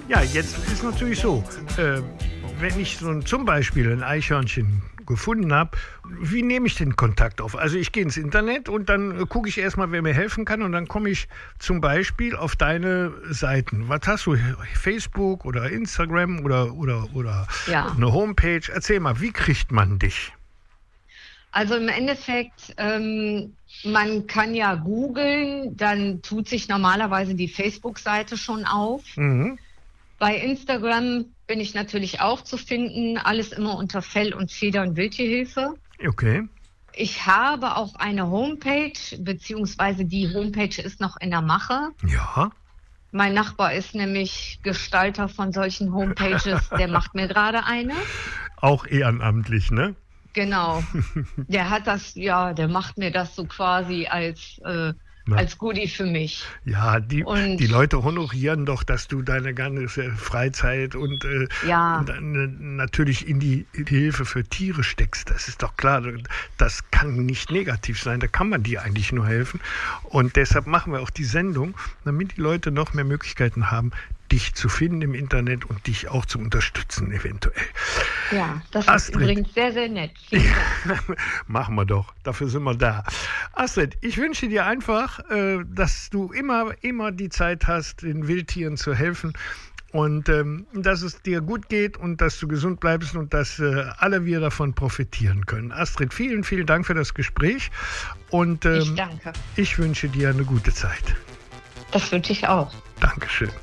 Ja, jetzt ist natürlich so, wenn ich zum Beispiel ein Eichhörnchen gefunden habe, wie nehme ich den Kontakt auf? Also ich gehe ins Internet und dann gucke ich erstmal, wer mir helfen kann, und dann komme ich zum Beispiel auf deine Seiten. Was hast du? Facebook oder Instagram oder Ja, eine Homepage? Erzähl mal, wie kriegt man dich? also im Endeffekt, man kann ja googeln, dann tut sich normalerweise die Facebook-Seite schon auf. Mhm. Bei Instagram bin ich natürlich auch zu finden, alles immer unter Fell- und Federn-Wildtierhilfe. Okay. Ich habe auch eine Homepage, beziehungsweise die Homepage ist noch in der Mache. Ja. Mein Nachbar ist nämlich Gestalter von solchen Homepages, der macht mir gerade eine. Auch ehrenamtlich, ne? Genau. Der hat das, ja, der macht mir das so quasi als Goodie für mich. Ja, Und die Leute honorieren doch, dass du deine ganze Freizeit und ja, natürlich in die Hilfe für Tiere steckst. Das ist doch klar, das kann nicht negativ sein, da kann man dir eigentlich nur helfen. Und deshalb machen wir auch die Sendung, damit die Leute noch mehr Möglichkeiten haben, dich zu finden im Internet und dich auch zu unterstützen eventuell. ja, das Astrid. ist übrigens sehr, sehr nett. Vielen Dank. Machen wir doch, dafür sind wir da. Astrid, ich wünsche dir einfach, dass du immer die Zeit hast, den Wildtieren zu helfen und dass es dir gut geht und dass du gesund bleibst und dass alle wir davon profitieren können. Astrid, vielen, vielen Dank für das Gespräch und Ich danke. ich wünsche dir eine gute Zeit. Das wünsche ich auch. Dankeschön.